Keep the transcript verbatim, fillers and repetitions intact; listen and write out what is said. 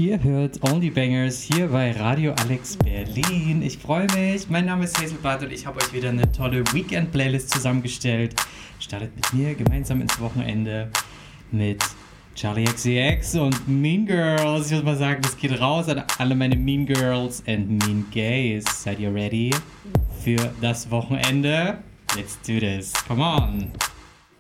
Ihr hört Only Bangers hier bei Radio Alex Berlin. Ich freue mich. Mein Name ist Hazelbart und ich habe euch wieder eine tolle Weekend-Playlist zusammengestellt. Startet mit mir gemeinsam ins Wochenende mit Charli X C X und Mean Girls. Ich muss mal sagen, das geht raus an alle meine Mean Girls and Mean Gays. Seid ihr ready für das Wochenende? Let's do this. Come on.